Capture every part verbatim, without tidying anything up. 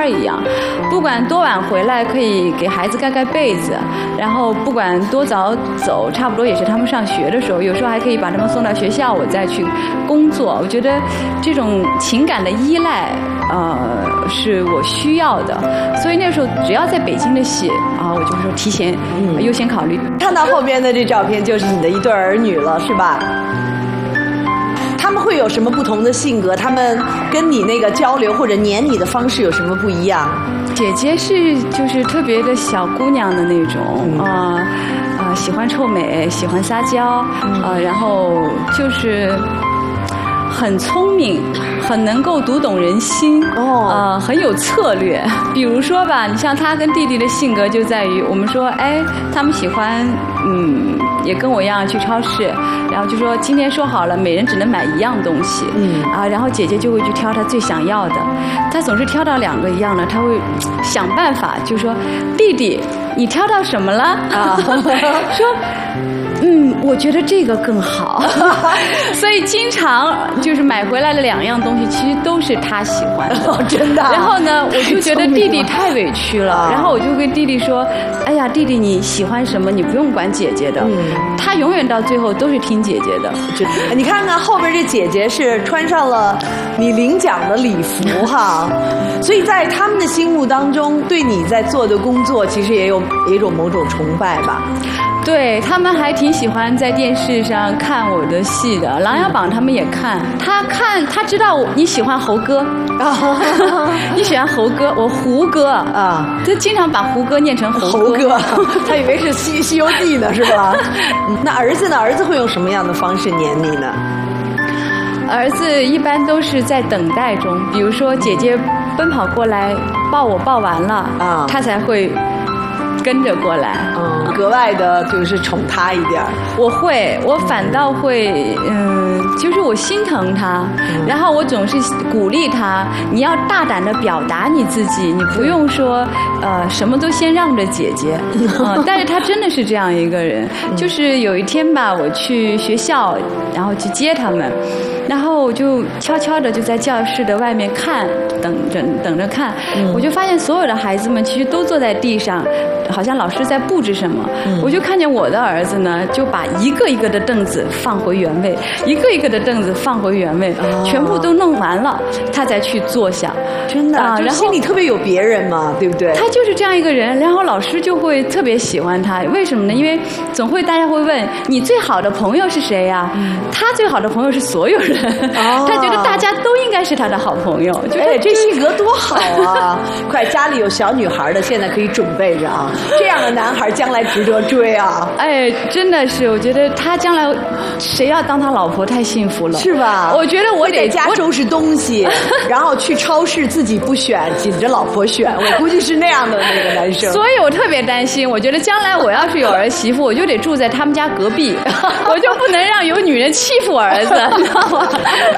一样，不管多晚回来可以给孩子盖盖被子，然后不管多早走，差不多也是他们上学的时候，有时候还可以把他们送到学校，我再去工作。我觉得这种情感的依赖，呃，是我需要的。所以那时候只要在北京的戏啊，我就说提前嗯优先考虑。 看到后边的这照片，就是你的一对儿女了，是吧？他们会有什么不同的性格？他们跟你那个交流或者黏你的方式有什么不一样？ 姐姐是就是特别的小姑娘的那种啊啊、嗯呃呃，喜欢臭美，喜欢撒娇啊、嗯呃，然后就是很聪明，很能够读懂人心哦，呃，很有策略。比如说吧，你像她跟弟弟的性格就在于，我们说，哎，他们喜欢嗯。也跟我一样去超市，然后就说今天说好了，每人只能买一样东西，嗯啊，然后姐姐就会去挑她最想要的，她总是挑到两个一样的，她会想办法，就说弟弟，你挑到什么了啊？说。嗯，我觉得这个更好，所以经常就是买回来的两样东西，其实都是他喜欢的， 哦、真的。 然后呢，我就觉得弟弟太委屈了，然后我就跟弟弟说：“哎呀，弟弟你喜欢什么，你不用管姐姐的，嗯、他永远到最后都是听姐姐的。” 你看看后边这姐姐是穿上了你领奖的礼服哈，所以在他们的心目当中，对你在做的工作其实也有也有某种崇拜吧。 对，他们还挺喜欢在电视上看我的戏的，《琅琊榜》他们也看。他看，他知道你喜欢猴哥，你喜欢猴哥，我胡歌啊，他经常把胡歌念成猴猴哥，他以为是西《西游记》呢，是吧？那儿子呢？儿子会用什么样的方式黏你呢？ 儿子一般都是在等待中，比如说姐姐奔跑过来抱我，抱完了啊，他才会跟着过来， 嗯，格外的就是宠他一点。 我会，我反倒会，嗯，就是我心疼他，嗯、然后我总是鼓励他，你要大胆的表达你自己，你不用说，呃，什么都先让着姐姐，嗯，但是他真的是这样一个人，就是有一天吧，我去学校，然后去接他们。然后我就悄悄的就在教室的外面看，等着等着看，嗯、我就发现所有的孩子们其实都坐在地上，好像老师在布置什么。嗯、我就看见我的儿子呢，就把一个一个的凳子放回原位，一个一个的凳子放回原位，哦、全部都弄完了，他才去坐下。 真的，啊、然后心里特别有别人嘛，对不对？ 他就是这样一个人，然后老师就会特别喜欢他。为什么呢？因为总会大家会问你最好的朋友是谁呀？嗯、他最好的朋友是所有人。哦、他觉得大家都应该是他的好朋友，就哎，这性格多好啊！快，家里有小女孩的，现在可以准备着啊，这样的男孩将来值得追啊！ 哎，真的是，我觉得他将来谁要当他老婆太幸福了， 是吧？ 我觉得我得家收拾东西，然后去超市自己不选，紧着老婆选，我估计是那样的那个男生。 所以我特别担心，我觉得将来我要是有儿媳妇，我就得住在他们家隔壁，我就不能让有女人欺负我儿子，你知道吗？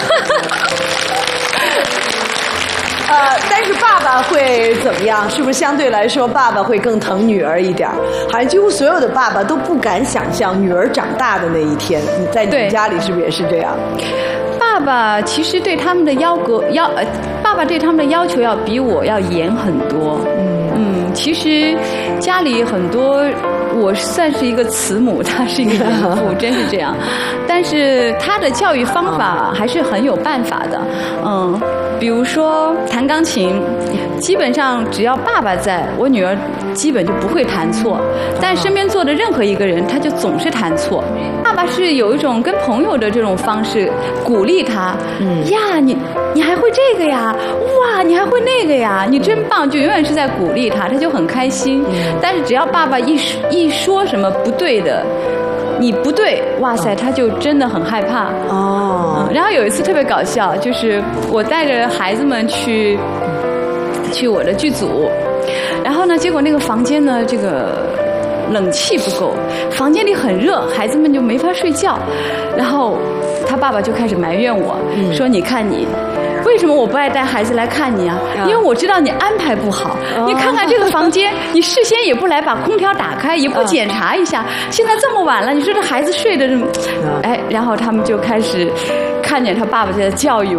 呃，但是爸爸会怎么样？是不是相对来说，爸爸会更疼女儿一点？好像几乎所有的爸爸都不敢想象女儿长大的那一天。你在你们家里是不是也是这样？ 爸爸其实对他们的要求要呃，爸爸对他们的要求要比我要严很多。嗯嗯，其实家里很多。我算是一个慈母，他是一个严父，真是这样。但是他的教育方法还是很有办法的，嗯，比如说弹钢琴，基本上只要爸爸在，我女儿基本就不会弹错。但身边坐的任何一个人，他就总是弹错。爸爸是有一种跟朋友的这种方式鼓励他，嗯呀，你你还会这个呀，哇，你还会那个呀，你真棒，就永远是在鼓励他，他就很开心。但是只要爸爸一一说什么不对的，你不对，哇塞，他就真的很害怕哦、嗯。然后有一次特别搞笑，就是我带着孩子们去去我的剧组，然后呢，结果那个房间呢，这个冷气不够，房间里很热，孩子们就没法睡觉，然后他爸爸就开始埋怨我、嗯、说你看你为什么我不爱带孩子来看你啊？因为我知道你安排不好。你看看这个房间，你事先也不来把空调打开，也不检查一下。现在这么晚了，你说这孩子睡的这么……哎，然后他们就开始看见他爸爸在教育